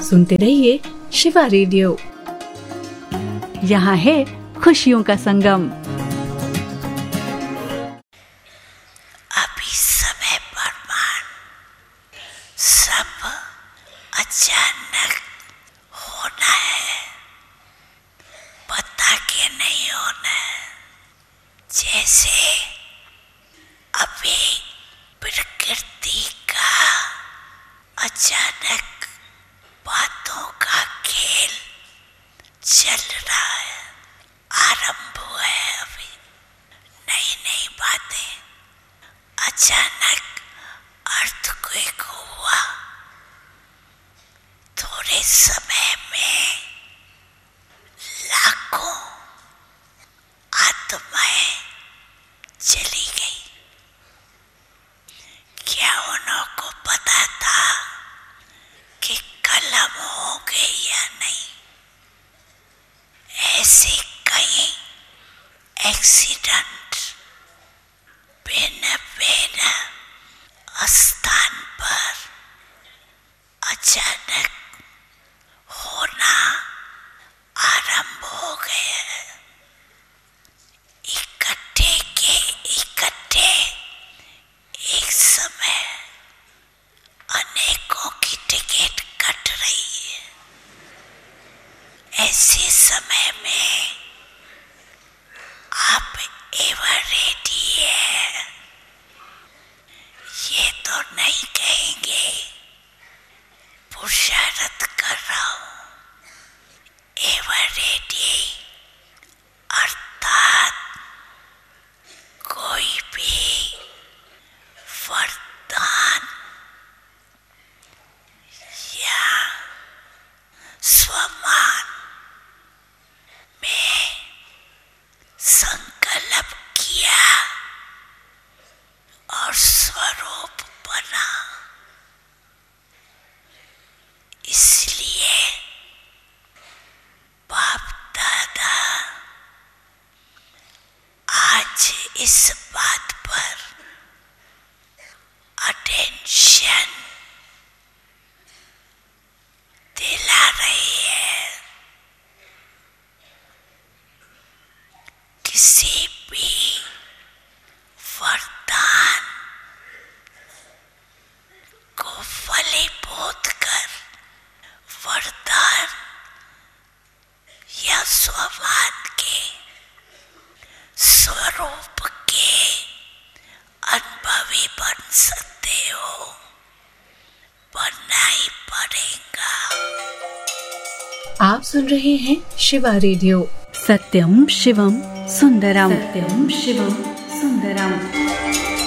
सुनते रहिए शिवा रेडियो। यहाँ है खुशियों का संगम। अभी समय प्रमाण सब अचानक होना है, पता के नहीं होना है। जैसे अभी प्रकृति का अचानक बातों का खेल चल रहा है, आरंभ हुआ है। अभी नई नई बातें, अचानक अर्थक्वेक हुआ, थोड़े समय में लाखों आत्माएं चली गई। क्या उन्हों को पता था कि कलम हो गई या नहीं? ऐसे कई एक्सीडेंट भिन्न भिन्न स्थान पर अचानक होना आरंभ हो गए हैं। इकट्ठे के इकट्ठे एक समय अनेकों की टिकट कट रही है। ऐसे समय में आप एवर रेडी है, ये तो नहीं कहेंगे, पुरुषार्थ कर रहा हूं। एवर रेडी अर्थात कोई भी वरदान या स्वमान में संकल्प किया और स्वरूप बना। इसलिए बाप दादा आज इस बात पर अटेंशन दिला रही है। किसी भी वरदान को फलीभूत कर वरदान या स्वमान के स्वरूप के अनुभवी बन सकते हो, बनना ही पड़ेगा। आप सुन रहे हैं शिवा रेडियो। सत्यम शिवम सुंदरम, सत्यम शिवम सुंदरम।